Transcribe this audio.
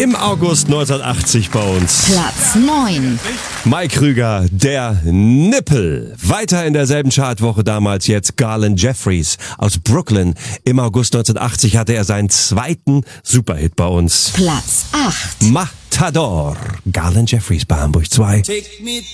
im August 1980 bei uns. Platz 9. Mike Krüger, der Nippel. Weiter in derselben Chartwoche damals jetzt Garland Jeffries aus Brooklyn. Im August 1980 hatte er seinen zweiten Superhit bei uns. Platz 8. Matador. Garland Jeffries bei Hamburg 2.